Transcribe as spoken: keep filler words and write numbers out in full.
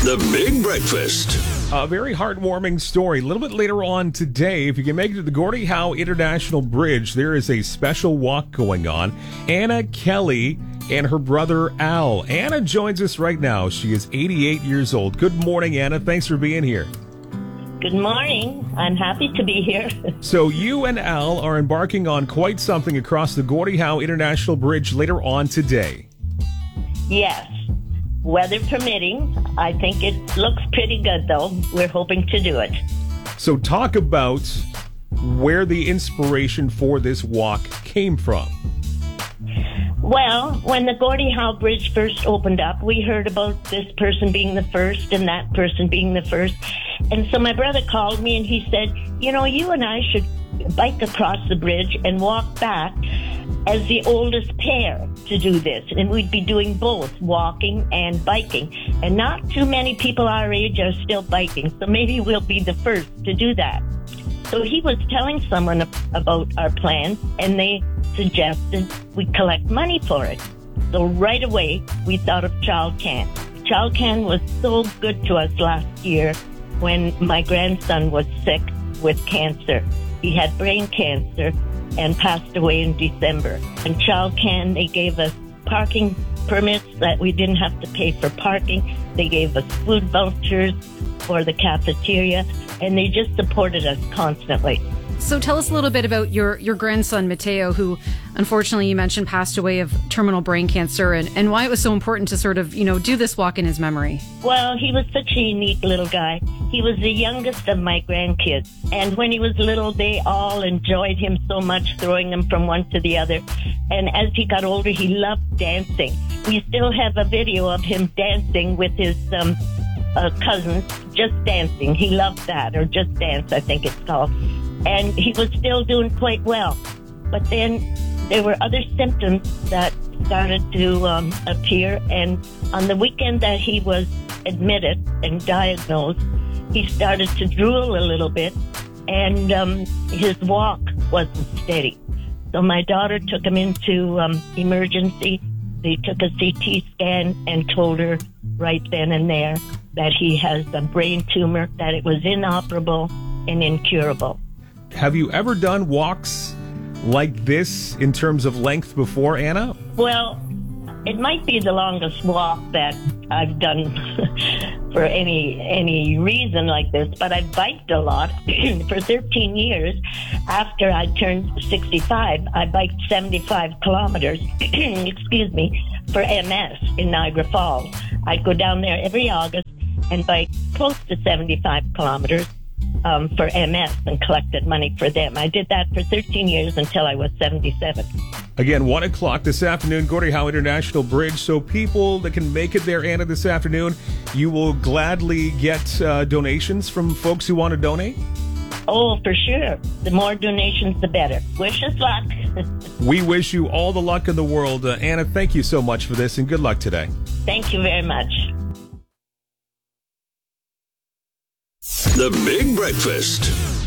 The Big Breakfast. A very heartwarming story. A little bit later on today, if you can make it to the Gordie Howe International Bridge, there is a special walk going on. Anna Kelly and her brother Al. Anna joins us right now. She is eighty-eight years old. Good morning, Anna. Thanks for being here. Good morning. I'm happy to be here. So you and Al are embarking on quite something across the Gordie Howe International Bridge later on today. Yes. Weather permitting. I think it looks pretty good, though. We're hoping to do it. So talk about where the inspiration for this walk came from. Well, when the Gordie Howe Bridge first opened up, we heard about this person being the first and that person being the first. And so my brother called me and he said, you know, you and I should bike across the bridge and walk back as the oldest pair to do this. And we'd be doing both, walking and biking. And not too many people our age are still biking, so maybe we'll be the first to do that. So he was telling someone about our plans, and they suggested we collect money for it. So right away, we thought of Child Can. Child Can was so good to us last year when my grandson was sick with cancer. He had brain cancer and passed away in December. And Child Can, they gave us parking permits that we didn't have to pay for parking. They gave us food vouchers for the cafeteria, and they just supported us constantly. So tell us a little bit about your, your grandson, Mateo, who unfortunately you mentioned passed away of terminal brain cancer, and, and why it was so important to sort of, you know, do this walk in his memory. Well, he was such a unique little guy. He was the youngest of my grandkids. And when he was little, they all enjoyed him so much, throwing him from one to the other. And as he got older, he loved dancing. We still have a video of him dancing with his um, uh, cousins, just dancing. He loved that, or Just Dance, I think it's called. And he was still doing quite well. But then there were other symptoms that started to um, appear. And on the weekend that he was admitted and diagnosed, he started to drool a little bit, and um, his walk wasn't steady. So my daughter took him into um, emergency. They took a C T scan and told her right then and there that he has a brain tumor, that it was inoperable and incurable. Have you ever done walks like this in terms of length before, Anna? Well, it might be the longest walk that I've done for any any reason like this, but I've biked a lot. For thirteen years, after I turned sixty-five, I biked seventy-five kilometers, excuse me, for M S in Niagara Falls. I'd go down there every August and bike close to seventy-five kilometers. Um, for M S and collected money for them. I did that for thirteen years until I was seventy-seven. Again, one o'clock this afternoon, Gordie Howe International Bridge. So people that can make it there, Anna, this afternoon, you will gladly get uh, donations from folks who want to donate? Oh, for sure. The more donations, the better. Wish us luck. We wish you all the luck in the world. Uh, Anna, thank you so much for this, and good luck today. Thank you very much. The Big Breakfast.